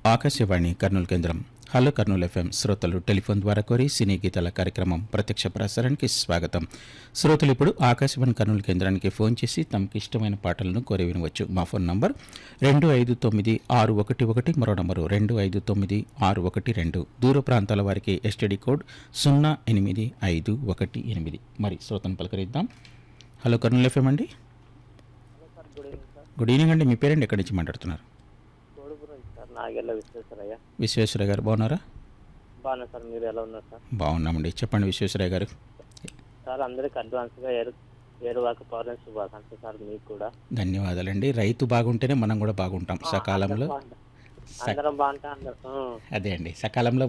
ఆకాశవాణి కర్నూలు కేంద్రం. Hello Kurnool FM శ్రోతలు telephone ద్వారా కోరి సినీ గీతాల కార్యక్రమం ప్రత్యక్ష ప్రసారానికి స్వాగతం. శ్రోతలు ఇప్పుడు ఆకాశవాణి కర్నూలు కేంద్రానికి ఫోన్ చేసి తమకు ఇష్టమైన పాటలను కోరి వినవచ్చు. మా ఫోన్ నంబర్ 259611, మరో నంబరు 259612. దూర ప్రాంతాల వారికి ఎస్టీడీ కోడ్ 08518. మరి శ్రోతను పలకరిద్దాం. హలో కర్నూలు ఎఫ్ఎం అండి. గుడ్ ఈవినింగ్ అండి. మీ పేరెంట్ ఎక్కడి నుంచి మాట్లాడుతున్నారు? నాగెల్ల విశ్వేశ్వరయ్య. విశ్వేశ్వరయ్య గారు బాగున్నారా? బాగున్నా సార్, మీరు ఎలా ఉన్నారు సార్? బాగున్నామండి. చెప్పండి విశ్వేశ్వరయ్య గారు. సార్ అందరికి అడ్వాన్స్గా ఏరువాక పౌర్ణమి శుభాకాంక్షలు సార్. మీకు కూడా ధన్యవాదాలండి. రైతు బాగుంటేనే మనం కూడా బాగుంటాం. సకాలంలో అందరం బాగుంటా అందరం అదే అండి, సకాలంలో